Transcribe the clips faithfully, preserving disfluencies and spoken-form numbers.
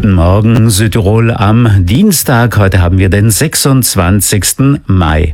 Guten Morgen, Südtirol am Dienstag. Heute haben wir den sechsundzwanzigsten Mai.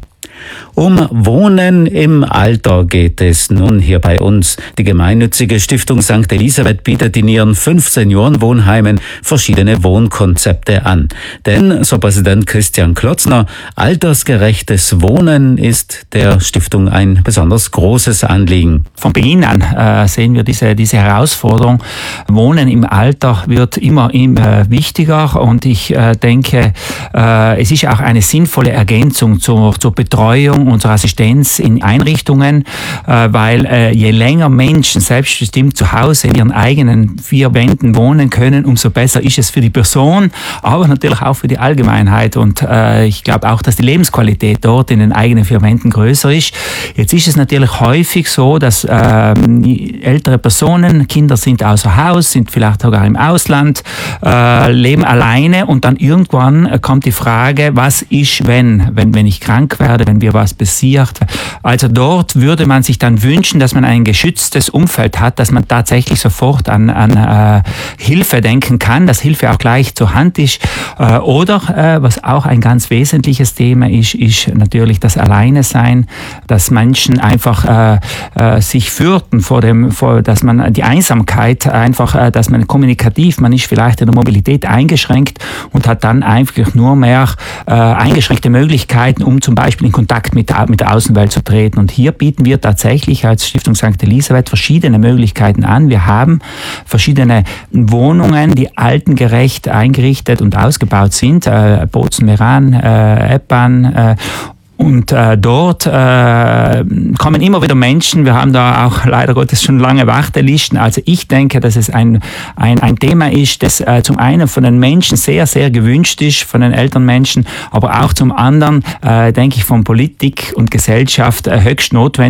Um Wohnen im Alter geht es nun hier bei uns. Die gemeinnützige Stiftung Sankt Elisabeth bietet in ihren fünf Seniorenwohnheimen verschiedene Wohnkonzepte an. Denn, so Präsident Christian Klotzner, altersgerechtes Wohnen ist der Stiftung ein besonders großes Anliegen. Von Beginn an äh, sehen wir diese, diese Herausforderung. Wohnen im Alter wird immer, immer wichtiger und ich äh, denke, äh, es ist auch eine sinnvolle Ergänzung zur, zur Betreuung unserer Assistenz in Einrichtungen, äh, weil äh, je länger Menschen selbstbestimmt zu Hause in ihren eigenen vier Wänden wohnen können, umso besser ist es für die Person, aber natürlich auch für die Allgemeinheit. Und äh, ich glaube auch, dass die Lebensqualität dort in den eigenen vier Wänden größer ist. Jetzt ist es natürlich häufig so, dass äh, ältere Personen, Kinder sind außer Haus, sind vielleicht sogar im Ausland, äh, leben alleine und dann irgendwann äh, kommt die Frage, was ist, wenn, wenn, wenn ich krank werde, wenn wir was passiert. Also dort würde man sich dann wünschen, dass man ein geschütztes Umfeld hat, dass man tatsächlich sofort an, an äh, Hilfe denken kann, dass Hilfe auch gleich zur Hand ist. Äh, oder, äh, was auch ein ganz wesentliches Thema ist, ist natürlich das Alleine-Sein, dass Menschen einfach äh, äh, sich fürchten vor dem, vor, dass man die Einsamkeit einfach, äh, dass man kommunikativ, man ist vielleicht in der Mobilität eingeschränkt und hat dann einfach nur mehr äh, eingeschränkte Möglichkeiten, um zum Beispiel in Kontakt mit der, mit der Außenwelt zu treten. Und hier bieten wir tatsächlich als Stiftung Sankt Elisabeth verschiedene Möglichkeiten an. Wir haben verschiedene Wohnungen, die altengerecht eingerichtet und ausgebaut sind. Äh, Bozen, Meran, äh, Eppan, äh, Und äh, dort äh, kommen immer wieder Menschen. Wir haben da auch leider Gottes schon lange Wartelisten. Also ich denke, dass es ein ein, ein Thema ist, das äh, zum einen von den Menschen sehr, sehr gewünscht ist, von den älteren Menschen, aber auch zum anderen, äh, denke ich, von Politik und Gesellschaft äh, höchst notwendig